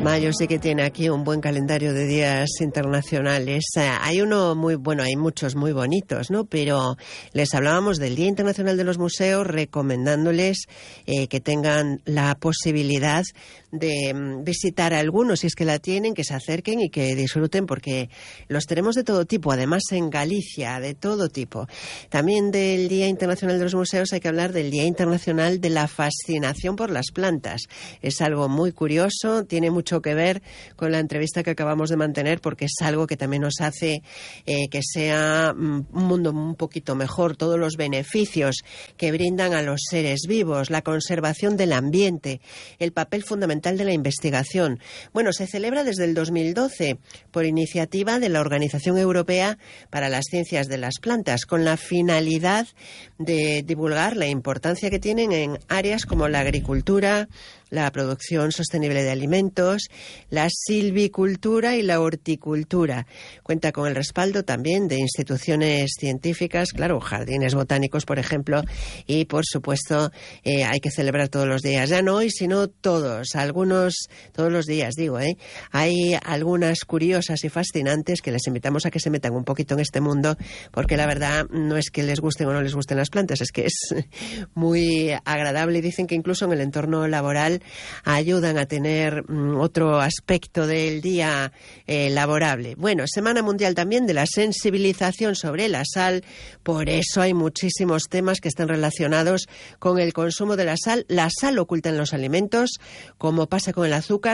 Mayo sí que tiene aquí un buen calendario de días internacionales. Hay uno muy bueno, hay muchos muy bonitos, ¿no? Pero les hablábamos del Día Internacional de los Museos, recomendándoles que tengan la posibilidad de visitar algunos, si es que la tienen, que se acerquen y que disfruten, porque los tenemos de todo tipo, además en Galicia, de todo tipo. También del Día Internacional de los Museos hay que hablar del Día Internacional de la Fascinación por las Plantas. Es algo muy curioso, tiene mucho que ver con la entrevista que acabamos de mantener, porque es algo que también nos hace que sea un mundo un poquito mejor, todos los beneficios que brindan a los seres vivos, la conservación del ambiente, el papel fundamental de la investigación. Bueno, se celebra desde el 2012 por iniciativa de la Organización Europea para las Ciencias de las Plantas, con la finalidad de divulgar la importancia que tienen en áreas como la agricultura, la producción sostenible de alimentos, la silvicultura y la horticultura. Cuenta con el respaldo también de instituciones científicas, claro, jardines botánicos, por ejemplo, y por supuesto hay que celebrar todos los días, ya no hoy, sino todos los días, digo, Hay algunas curiosas y fascinantes que les invitamos a que se metan un poquito en este mundo, porque la verdad no es que les gusten o no les gusten las plantas, es que es muy agradable, y dicen que incluso en el entorno laboral ayudan a tener otro aspecto del día laborable. Bueno, Semana Mundial también de la sensibilización sobre la sal, por eso hay muchísimos temas que están relacionados con el consumo de la sal oculta en los alimentos, como pasa con el azúcar.